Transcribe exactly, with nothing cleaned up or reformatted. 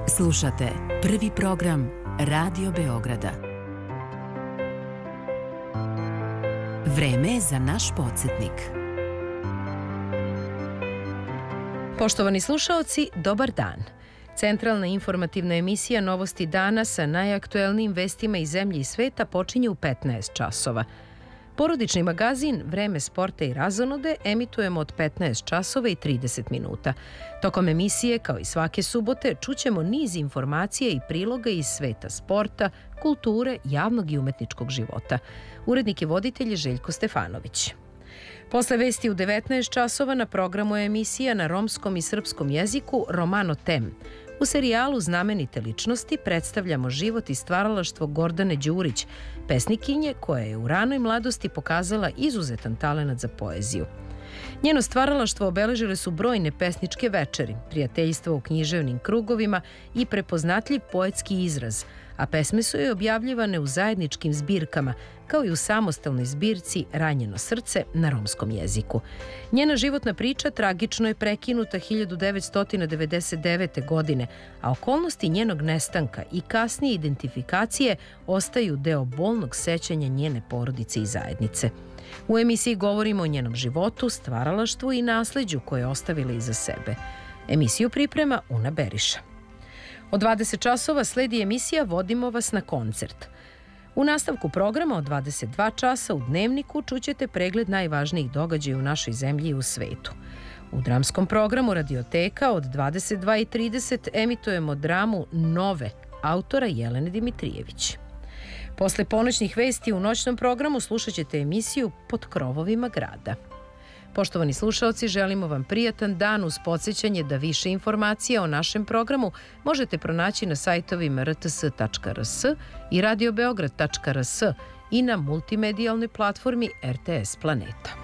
Slušate prvi program Radio Beograda. Vreme je za naš podsjetnik. Poštovani slušaoci, dobar dan. Centralna informativna emisija Novosti dana sa najaktuelnijim vestima iz zemlje i sveta počinje u petnaest časova. Porodični magazin Vreme sporta i razonude emitujemo od petnaest časova i trideset minuta. Tokom emisije, kao i svake subote, čućemo niz informacija i priloga iz sveta sporta, kulture, javnog i umetničkog života. Urednik i voditelj je Željko Stefanović. Posle vesti u devetnaest časova na programu je emisija na romskom i srpskom jeziku Romano Tem. U serijalu Znamenite ličnosti predstavljamo život i stvaralaštvo Gordane Đurić, pesnikinje koja je u ranoj mladosti pokazala izuzetan talenat za poeziju. Njeno stvaralaštvo obeležile su brojne pesničke večeri, prijateljstva u književnim krugovima i prepoznatljiv poetski izraz, a pesme su joj objavljivane u zajedničkim zbirkama, kao i u samostalnoj zbirci Ranjeno srce na romskom jeziku. Njena životna priča tragično je prekinuta hiljadu devetsto devedeset devete. godine, a okolnosti njenog nestanka i kasnije identifikacije ostaju deo bolnog sećanja njene porodice i zajednice. U emisiji govorimo o njenom životu, stvaralaštvu i nasleđu koje je ostavila iza sebe. Emisiju priprema Una Beriša. Od dvadeset časova sledi emisija Vodimo vas na koncert. U nastavku programa od dvadeset dva časa u Dnevniku čućete pregled najvažnijih događaja u našoj zemlji i u svetu. U dramskom programu Radioteka od dvadeset dva i trideset emitujemo dramu Nove autora Jelene Dimitrijević. Posle ponoćnih vesti u noćnom programu slušat ćete emisiju Pod krovovima grada. Poštovani slušaoci, želimo vam prijatan dan uz podsjećanje da više informacija o našem programu možete pronaći na sajtovima r t s tačka r s i radio beograd tačka r s i na multimedijalnoj platformi R T S Planeta.